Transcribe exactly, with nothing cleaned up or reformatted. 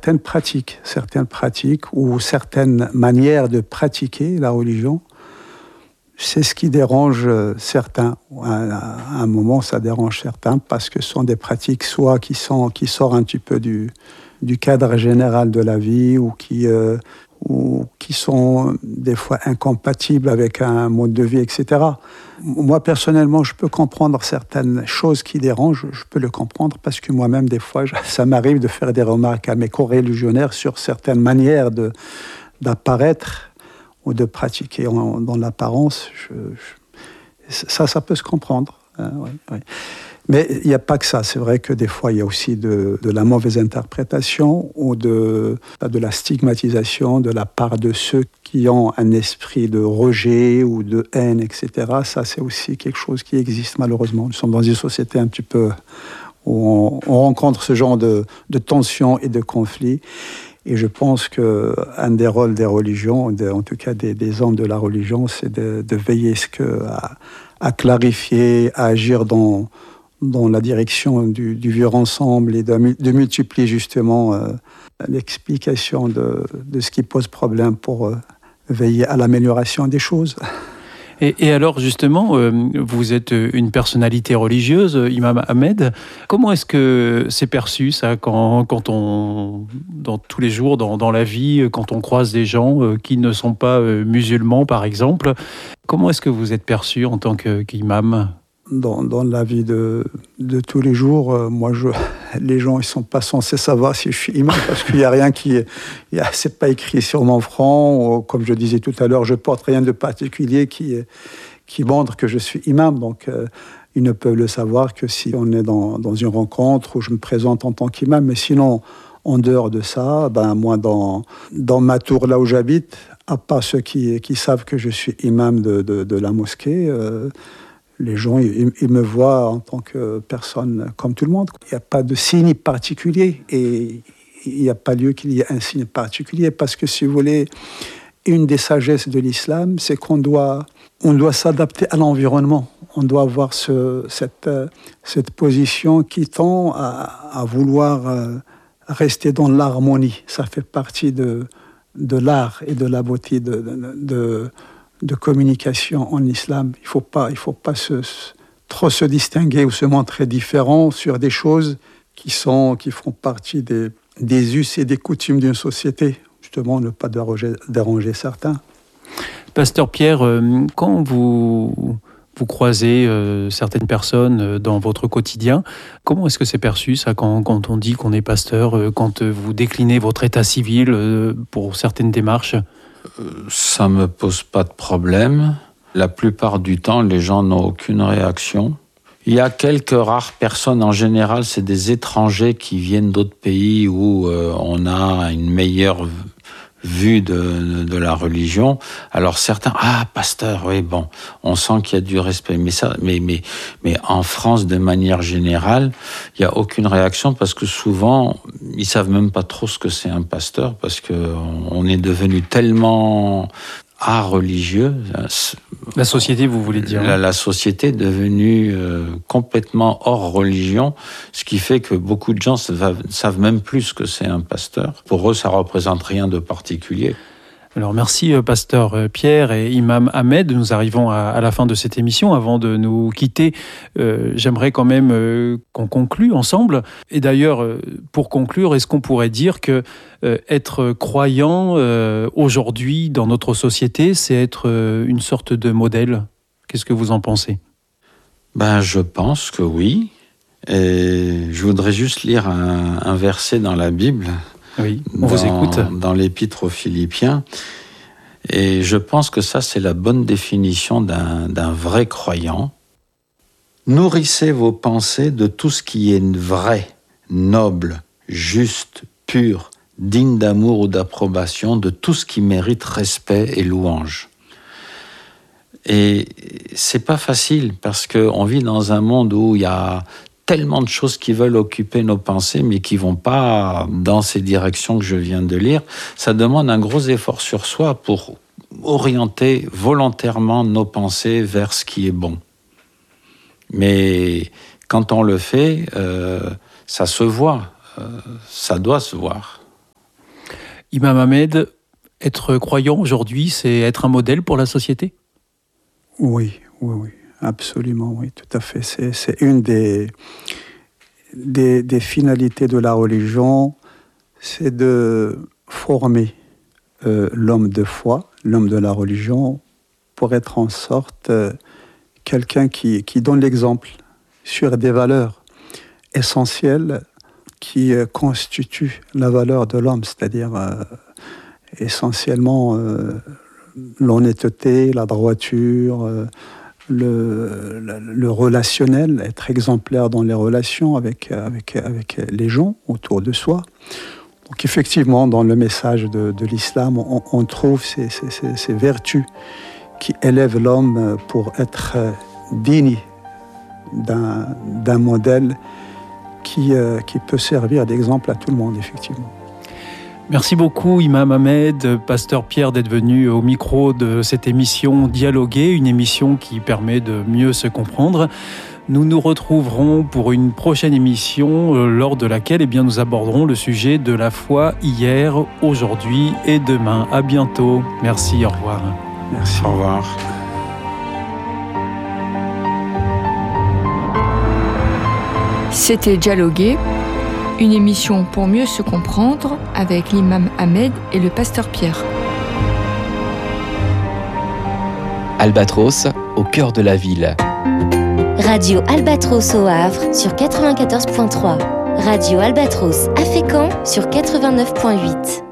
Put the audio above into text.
certaines pratiques, certaines pratiques ou certaines manières de pratiquer la religion. C'est ce qui dérange certains. À un moment, ça dérange certains parce que ce sont des pratiques soit qui, sont, qui sortent un petit peu du, du cadre général de la vie ou qui, euh, ou qui sont des fois incompatibles avec un mode de vie, et cetera. Moi, personnellement, je peux comprendre certaines choses qui dérangent. Je peux le comprendre parce que moi-même, des fois, ça m'arrive de faire des remarques à mes coreligionnaires sur certaines manières de, d'apparaître ou de pratiquer en, dans l'apparence, je, je, ça, ça peut se comprendre. Hein, oui, oui. Mais il n'y a pas que ça. C'est vrai que des fois, il y a aussi de, de la mauvaise interprétation ou de, de la stigmatisation de la part de ceux qui ont un esprit de rejet ou de haine, et cetera. Ça, c'est aussi quelque chose qui existe malheureusement. Nous sommes dans une société un petit peu où on, on rencontre ce genre de, de tensions et de conflits. Et je pense qu'un des rôles des religions, de, en tout cas des, des hommes de la religion, c'est de, de veiller ce que, à, à clarifier, à agir dans, dans la direction du, du vivre ensemble et de, de multiplier justement euh, l'explication de, de ce qui pose problème pour euh, veiller à l'amélioration des choses. Et, et alors justement, euh, vous êtes une personnalité religieuse, Imam Ahmed. Comment est-ce que c'est perçu ça quand, quand on, dans tous les jours, dans, dans la vie, quand on croise des gens euh, qui ne sont pas euh, musulmans par exemple? Comment est-ce que vous êtes perçu en tant que, qu'imam? Dans, dans la vie de, de tous les jours, euh, moi, je, les gens, ils sont pas censés savoir si je suis imam parce qu'il n'y a rien qui, il y a, c'est pas écrit sur mon front. Ou, comme je disais tout à l'heure, je porte rien de particulier qui, qui montre que je suis imam. Donc, euh, ils ne peuvent le savoir que si on est dans, dans une rencontre où je me présente en tant qu'imam. Mais sinon, en dehors de ça, ben, moi, dans, dans ma tour, là où j'habite, à part ceux qui, qui savent que je suis imam de, de, de la mosquée, euh, les gens, ils, ils me voient en tant que personne comme tout le monde. Il n'y a pas de signe particulier et il n'y a pas lieu qu'il y ait un signe particulier parce que, si vous voulez, une des sagesses de l'islam, c'est qu'on doit, on doit s'adapter à l'environnement. On doit avoir ce, cette, cette position qui tend à, à vouloir rester dans l'harmonie. Ça fait partie de, de l'art et de la beauté de... de, de de communication en islam. Il ne faut pas, il faut pas se, trop se distinguer ou se montrer différent sur des choses qui, sont, qui font partie des, des us et des coutumes d'une société. Justement, ne pas déranger, déranger certains. Pasteur Pierre, quand vous, vous croisez euh, certaines personnes dans votre quotidien, comment est-ce que c'est perçu ça quand, quand on dit qu'on est pasteur, quand vous déclinez votre état civil euh, pour certaines démarches? Ça ne me pose pas de problème. La plupart du temps, les gens n'ont aucune réaction. Il y a quelques rares personnes, en général, c'est des étrangers qui viennent d'autres pays où euh, on a une meilleure vue de, de la religion. Alors certains, ah, pasteur, oui, bon, on sent qu'il y a du respect. Mais, ça, mais, mais, mais en France, de manière générale, il n'y a aucune réaction parce que souvent, ils ne savent même pas trop ce que c'est un pasteur parce qu'on est devenu tellement art religieux. La société, vous voulez dire? La, la société est devenue euh, complètement hors religion, ce qui fait que beaucoup de gens ne savent, savent même plus ce que c'est un pasteur. Pour eux, ça ne représente rien de particulier. Alors merci pasteur Pierre et Imam Ahmed. Nous arrivons à, à la fin de cette émission. Avant de nous quitter, euh, j'aimerais quand même euh, qu'on conclue ensemble. Et d'ailleurs, euh, pour conclure, est-ce qu'on pourrait dire que euh, être croyant euh, aujourd'hui dans notre société, c'est être euh, une sorte de modèle? Qu'est-ce que vous en pensez? Ben, je pense que oui. Et je voudrais juste lire un, un verset dans la Bible. Oui, on dans, vous écoute. Dans l'Épître aux Philippiens. Et je pense que ça, c'est la bonne définition d'un, d'un vrai croyant. Nourrissez vos pensées de tout ce qui est vrai, noble, juste, pur, digne d'amour ou d'approbation, de tout ce qui mérite respect et louange. Et c'est pas facile parce qu'on vit dans un monde où il y a tellement de choses qui veulent occuper nos pensées, mais qui ne vont pas dans ces directions que je viens de lire. Ça demande un gros effort sur soi pour orienter volontairement nos pensées vers ce qui est bon. Mais quand on le fait, euh, ça se voit, euh, ça doit se voir. Imam Ahmed, être croyant aujourd'hui, c'est être un modèle pour la société ? Oui, oui, oui, absolument, oui, tout à fait. C'est, c'est une des, des, des finalités de la religion, c'est de former euh, l'homme de foi, l'homme de la religion, pour être en sorte euh, quelqu'un qui, qui donne l'exemple sur des valeurs essentielles qui euh, constituent la valeur de l'homme, c'est-à-dire euh, essentiellement euh, l'honnêteté, la droiture, euh, le, le, le relationnel, être exemplaire dans les relations avec, avec, avec les gens autour de soi. Donc effectivement, dans le message de, de l'islam, on, on trouve ces, ces, ces, ces vertus qui élèvent l'homme pour être digne d'un, d'un modèle qui, euh, qui peut servir d'exemple à tout le monde, effectivement. Merci beaucoup, Imam Ahmed, pasteur Pierre, d'être venu au micro de cette émission Dialoguer, une émission qui permet de mieux se comprendre. Nous nous retrouverons pour une prochaine émission euh, lors de laquelle eh bien, nous aborderons le sujet de la foi hier, aujourd'hui et demain. À bientôt. Merci, au revoir. Merci. Au revoir. C'était Dialoguer, une émission pour mieux se comprendre avec l'imam Ahmed et le pasteur Pierre. Albatros, au cœur de la ville. Radio Albatros au Havre sur quatre-vingt-quatorze point trois. Radio Albatros à Fécamp sur quatre-vingt-neuf point huit.